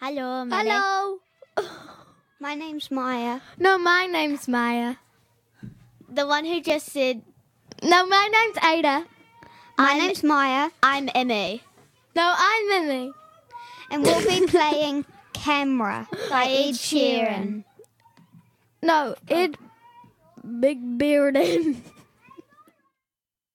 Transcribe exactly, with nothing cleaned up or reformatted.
Hello, my name- Hello. My name's Maya. No, my name's Maya. the one who just said, No, my name's Ada. My I'm- name's Maya, I'm Emmy. No, I'm Mimi. and we'll be playing Camera by Ed Sheeran. No, it Big Beard.